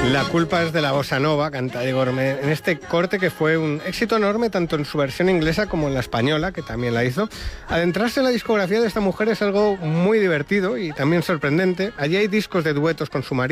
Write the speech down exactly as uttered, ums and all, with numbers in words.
La culpa es de la bossa nova, canta Diego Orme, en este corte que fue un éxito enorme tanto en su versión inglesa como en la española, que también la hizo. Adentrarse en la discografía de esta mujer es algo muy divertido y también sorprendente. Allí hay discos de duetos con su marido.